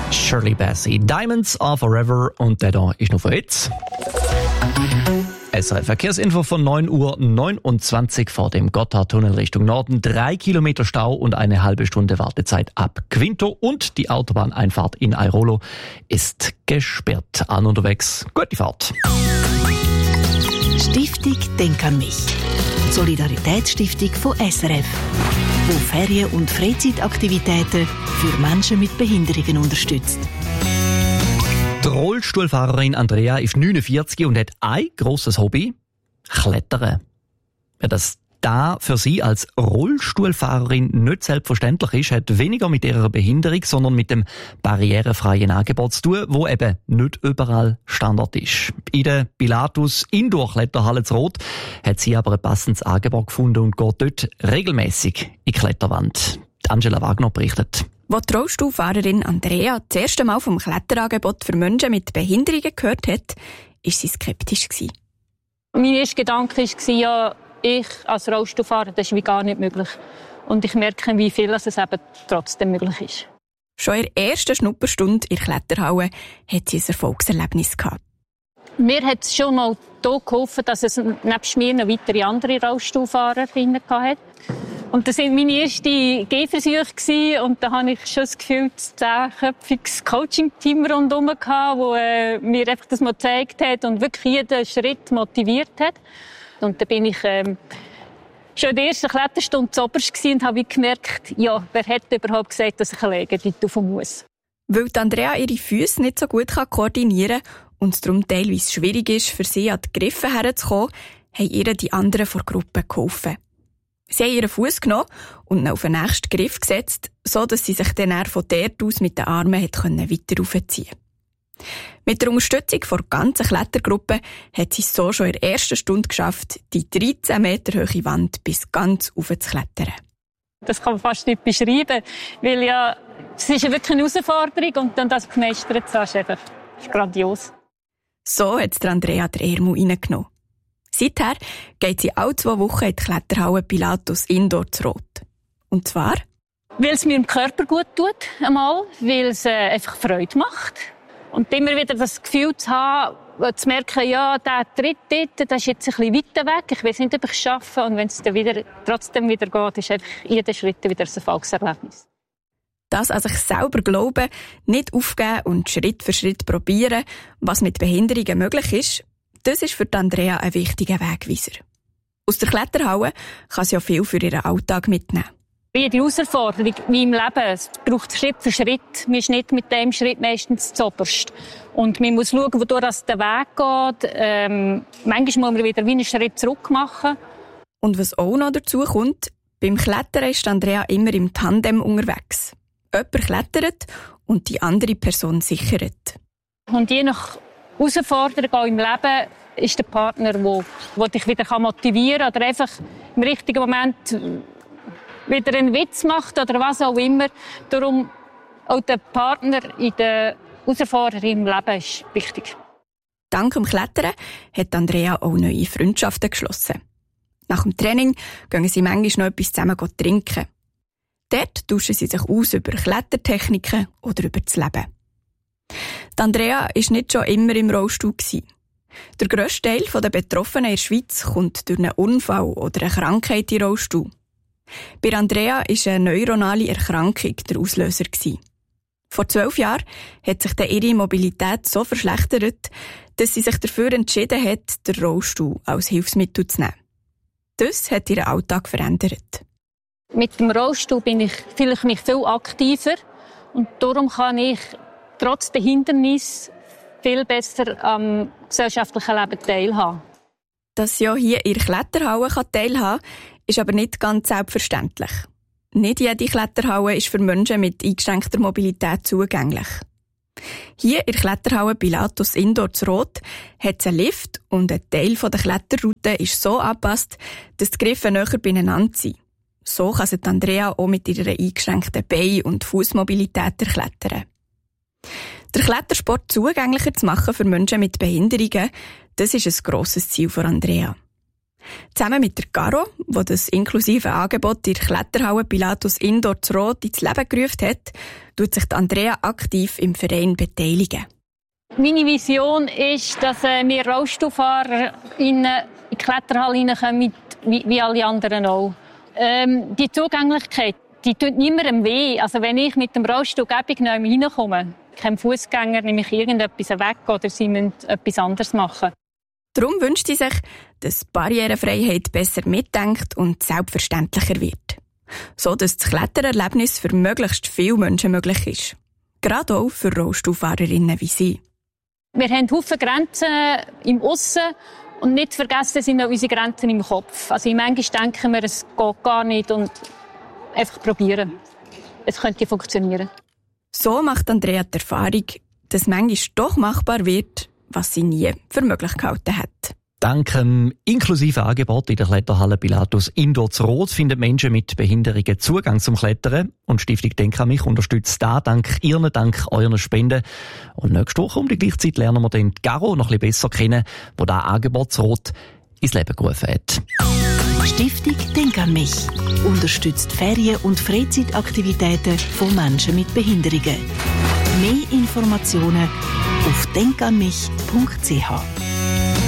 Shirley Bassey. Diamonds are forever und der da ist noch für jetzt. SRF Verkehrsinfo von 9:29 Uhr vor dem Gotthardtunnel Richtung Norden. 3 Kilometer Stau und eine halbe Stunde Wartezeit ab Quinto. Und die Autobahneinfahrt in Airolo ist gesperrt. An unterwegs. Gute Fahrt. Stiftung Denk an mich. Solidaritätsstiftung von SRF, wo Ferien- und Freizeitaktivitäten für Menschen mit Behinderungen unterstützt. Die Rollstuhlfahrerin Andrea ist 49 und hat ein grosses Hobby: Klettern. Ja, dass das für sie als Rollstuhlfahrerin nicht selbstverständlich ist, hat weniger mit ihrer Behinderung, sondern mit dem barrierefreien Angebot zu tun, wo eben nicht überall Standard ist. In der Pilatus Indoor-Kletterhalle zu Roth hat sie aber ein passendes Angebot gefunden und geht dort regelmäßig in die Kletterwand. Angela Wagner berichtet. Als die Rollstuhlfahrerin Andrea das erste Mal vom Kletterangebot für Menschen mit Behinderungen gehört hat, war sie skeptisch. Mein erster Gedanke war, ja, ich als Rollstuhlfahrer, das ist wie gar nicht möglich. Und ich merke, wie viel es eben trotzdem möglich ist. Schon in der ersten Schnupperstunde in der Kletterhalle hat sie ein Erfolgserlebnis gehabt. Mir hat es schon mal geholfen, dass es nebst mir noch weitere andere Rollstuhlfahrerinnen gab. Und das waren meine ersten Gehversuche und da hatte ich schon das Gefühl, ein 10-köpfiges Coaching-Team rundherum gehabt, das mir einfach das mal gezeigt hat und wirklich jeden Schritt motiviert hat. Und da bin ich schon in der ersten Kletterstunde zuoberst und habe gemerkt, ja, wer hat überhaupt gesagt, dass ich alleine dort rauf muss. Weil Andrea ihre Füße nicht so gut koordinieren kann und es darum teilweise schwierig ist, für sie an die Griffe herzukommen, haben ihr die anderen von der Gruppe geholfen. Sie haben ihren Fuß genommen und ihn auf den nächsten Griff gesetzt, so dass sie sich dann von dort aus mit den Armen weiter raufziehen konnte. Mit der Unterstützung der ganzen Klettergruppe hat sie es so schon in der ersten Stunde geschafft, die 13 Meter hohe Wand bis ganz rauf zu klettern. Das kann man fast nicht beschreiben, weil ja, es ist wirklich eine Herausforderung und dann das gemeistert zu haben, ist einfach grandios. So hat Andrea den Ärmel reingenommen. Seither geht sie alle 2 Wochen in die Kletterhalle Pilatus Indoor zu Roth. Und zwar? Weil es mir im Körper gut tut, einmal, weil es einfach Freude macht. Und immer wieder das Gefühl zu haben, zu merken, ja, der Tritt dort, der ist jetzt ein bisschen weiter weg, ich weiß nicht, ob ich es schaffe. Und wenn es dann trotzdem wieder geht, ist einfach jeder Schritt wieder ein Erfolgserlebnis. Das an sich selber glauben, nicht aufgeben und Schritt für Schritt probieren, was mit Behinderungen möglich ist, das ist für Andrea ein wichtiger Wegweiser. Aus der Kletterhalle kann sie ja viel für ihren Alltag mitnehmen. Jede Herausforderung wie im Leben, es braucht Schritt für Schritt. Man ist nicht mit dem Schritt meistens zuoberst. Und man muss schauen, wodurch der Weg geht. Manchmal muss man wieder wie einen Schritt zurück machen. Und was auch noch dazu kommt, beim Klettern ist Andrea immer im Tandem unterwegs. Jemand klettert und die andere Person sichert. Und je nach Herausforderung auch im Leben ist der Partner, der dich wieder motivieren kann oder einfach im richtigen Moment wieder einen Witz macht oder was auch immer. Darum auch der Partner in der Herausforderung im Leben ist wichtig. Dank dem Klettern hat Andrea auch neue Freundschaften geschlossen. Nach dem Training gehen sie manchmal noch etwas zusammen trinken. Dort tauschen sie sich aus über Klettertechniken oder über das Leben. Die Andrea war nicht schon immer im Rollstuhl. Der grösste Teil der Betroffenen in der Schweiz kommt durch einen Unfall oder eine Krankheit in den Rollstuhl. Bei Andrea war eine neuronale Erkrankung der Auslöser. Vor 12 Jahren hat sich ihre Mobilität so verschlechtert, dass sie sich dafür entschieden hat, den Rollstuhl als Hilfsmittel zu nehmen. Das hat ihren Alltag verändert. Mit dem Rollstuhl fühle ich mich viel aktiver und darum kann ich trotz der Hindernisse viel besser am gesellschaftlichen Leben teilhaben. Dass sie ja hier in der Kletterhalle teilhaben kann, ist aber nicht ganz selbstverständlich. Nicht jede Kletterhalle ist für Menschen mit eingeschränkter Mobilität zugänglich. Hier in der Kletterhalle Pilatus Indoor zu Roth hat es einen Lift und ein Teil der Kletterroute ist so angepasst, dass die Griffe näher beieinander sind. So kann sich Andrea auch mit ihrer eingeschränkten Bein- und Fußmobilität erklettern. Der Klettersport zugänglicher zu machen für Menschen mit Behinderungen, das ist ein grosses Ziel von Andrea. Zusammen mit der Caro, die das inklusive Angebot in der Kletterhalle Pilatus Indoor zu Roth ins Leben gerufen hat, tut sich Andrea aktiv im Verein beteiligen. Meine Vision ist, dass wir Rollstuhlfahrer in die Kletterhalle hineinkommen, wie alle anderen auch. Die Zugänglichkeit, die tut niemandem weh. Also wenn ich mit dem Rollstuhl gäbig neu reinkomme, kein Fußgänger, nehme ich irgendetwas weg oder sie müssen etwas anderes machen. Darum wünscht sie sich, dass Barrierefreiheit besser mitdenkt und selbstverständlicher wird. So dass das Klettererlebnis für möglichst viele Menschen möglich ist. Gerade auch für Rollstuhlfahrerinnen wie sie. Wir haben viele Grenzen im Aussen und nicht vergessen sind auch unsere Grenzen im Kopf. Also manchmal denken wir, es geht gar nicht und einfach probieren. Es könnte funktionieren. So macht Andrea die Erfahrung, dass manchmal doch machbar wird, was sie nie für möglich gehalten hat. Dank dem inklusiven Angebot in der Kletterhalle Pilatus Indoor zu Rot finden Menschen mit Behinderungen Zugang zum Klettern. Und die Stiftung Denk an mich unterstützt da dank euren Spenden. Und nächste Woche um die gleiche Zeit lernen wir den Garo noch ein bisschen besser kennen, der das Angebot zu Rot ins Leben gerufen hat. Stiftung Denk an mich unterstützt Ferien- und Freizeitaktivitäten von Menschen mit Behinderungen. Mehr Informationen auf denkanmich.ch.